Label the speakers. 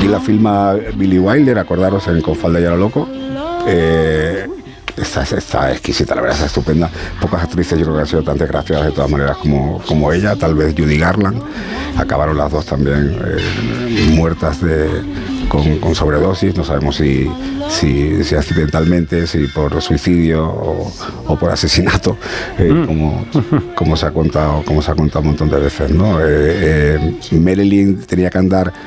Speaker 1: Aquí la filma Billy Wilder, acordaros, en Con falda y a lo loco. Está exquisita, la verdad, está estupenda. Pocas actrices yo creo que han sido tan desgraciadas de todas maneras como ella, tal vez Judy Garland. Acabaron las dos también muertas con sobredosis, no sabemos si accidentalmente, si por suicidio o por asesinato, como se ha contado un montón de veces, ¿no? Marilyn tenía que andar